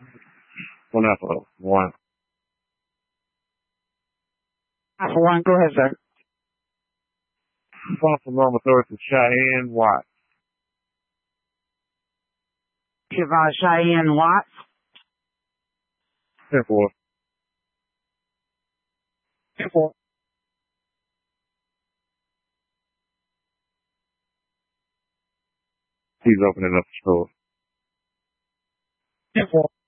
One Alpha One. Alpha One, go ahead, sir. False alarm authority Cheyenne Watts. Cheyenne Watts. 10-4. 10-4. He's opening up the store. 10-4.